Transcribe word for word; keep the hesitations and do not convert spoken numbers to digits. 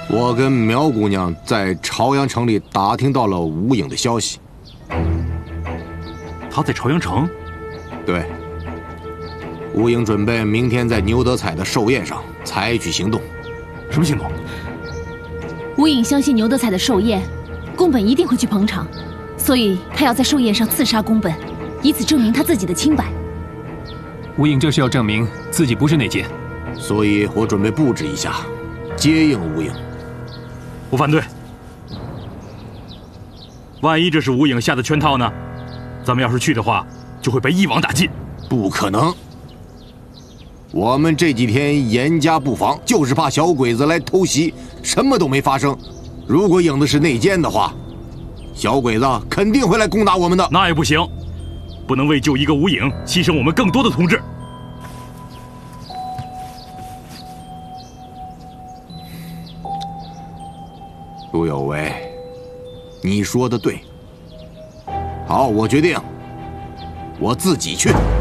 我跟苗姑娘在朝阳城里打听到了吴影的消息。 他在朝阳城？ 对。吴影准备明天在牛德彩的寿宴上采取行动。 什么行动？ 吴影相信牛德彩的寿宴，宫本一定会去捧场，所以他要在寿宴上刺杀宫本，以此证明他自己的清白。 吴影这是要证明自己不是内奸， 所以我准备布置一下，接应吴影。 我反对。万一这是吴影下的圈套呢？咱们要是去的话，就会被一网打尽。 不可能。我们这几天严加布防，就是怕小鬼子来偷袭，什么都没发生。如果影子是内奸的话，小鬼子肯定会来攻打我们的。 那也不行，不能为救一个吴影牺牲我们更多的同志。 陆有为，你说的对。好，我决定，我自己去。